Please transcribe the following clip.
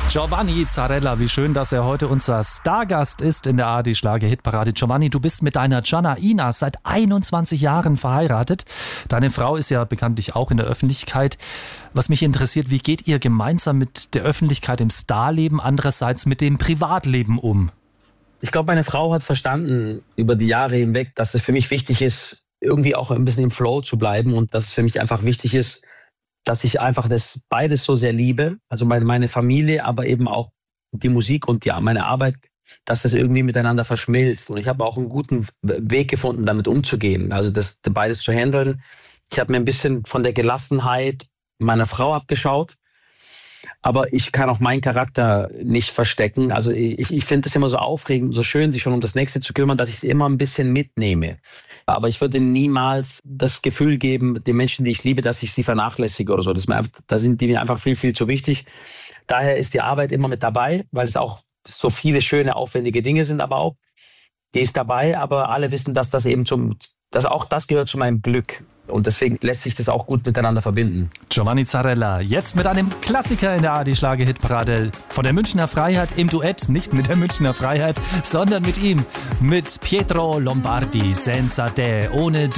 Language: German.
Giovanni Zarella, wie schön, dass er heute unser Stargast ist in der ARD Schlager-Hitparade. Giovanni, du bist mit deiner Janaina seit 21 Jahren verheiratet. Deine Frau ist ja bekanntlich auch in der Öffentlichkeit. Was mich interessiert, wie geht ihr gemeinsam mit der Öffentlichkeit im Starleben, andererseits mit dem Privatleben um? Ich glaube, meine Frau hat verstanden über die Jahre hinweg, dass es für mich wichtig ist, irgendwie auch ein bisschen im Flow zu bleiben und dass es für mich einfach wichtig ist, dass ich einfach das beides so sehr liebe, also meine Familie, aber eben auch die Musik und meine Arbeit, dass das irgendwie miteinander verschmilzt. Und ich habe auch einen guten Weg gefunden, damit umzugehen, also das beides zu handeln. Ich habe mir ein bisschen von der Gelassenheit meiner Frau abgeschaut, aber ich kann auch meinen Charakter nicht verstecken. Also ich finde es immer so aufregend, so schön, sich schon um das Nächste zu kümmern, dass ich es immer ein bisschen mitnehme. Aber ich würde niemals das Gefühl geben, den Menschen, die ich liebe, dass ich sie vernachlässige oder so. Da sind die mir einfach viel, viel zu wichtig. Daher ist die Arbeit immer mit dabei, weil es auch so viele schöne, aufwendige Dinge sind, aber auch, die ist dabei, aber alle wissen, dass das eben auch das gehört zu meinem Glück. Und deswegen lässt sich das auch gut miteinander verbinden. Giovanni Zarella, jetzt mit einem Klassiker in der ARD Schlager-Hitparade von der Münchner Freiheit im Duett, nicht mit der Münchner Freiheit, sondern mit ihm, mit Pietro Lombardi, Senza te, ohne